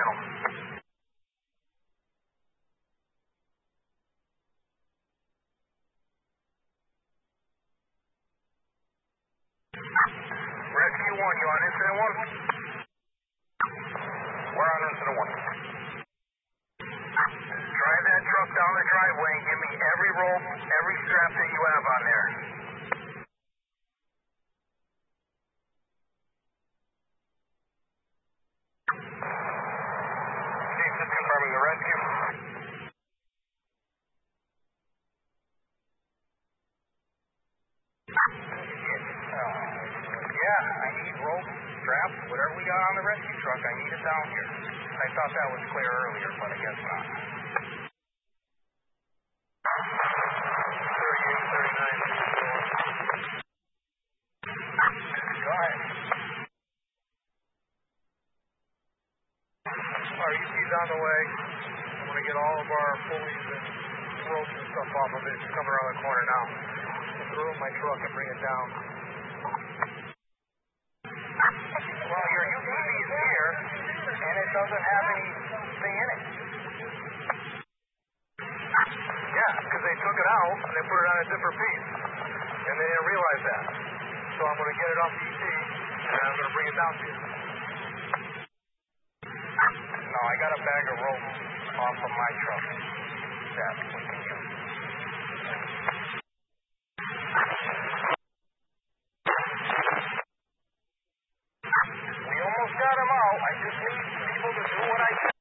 channel. Rescue 1, you on incident 1? We're on incident 1. Drive that truck down the driveway and give me every rope, every strap that you have on there. Chief, just confirming the rescue. Yeah, I need rope, straps, whatever we got on the rescue truck, I need it down here. I thought that was clear earlier, but I guess not. 38, 39. Go ahead. RUC's on the way. I'm going to get all of our pulleys and ropes and stuff off of it. It's coming around the corner now. I'll throw it in my truck and bring it down. Well, your UTV is here, and it doesn't have anything in it. Yeah, because they took it out, and they put it on a different piece, and they didn't realize that. So I'm going to get it off the ET, and I'm going to bring it down to you. No, I got a bag of rope off of my truck that we can use. We almost got him out. I just need people to do what I said.